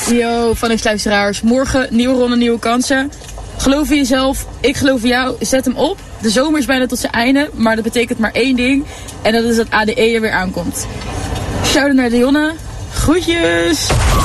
Yo, van de luisteraars. Morgen nieuwe ronde, nieuwe kansen. Geloof in jezelf, ik geloof in jou. Zet hem op. De zomer is bijna tot zijn einde, maar dat betekent maar één ding. En dat is dat ADE er weer aankomt. Shout-out naar Dionne. Groetjes!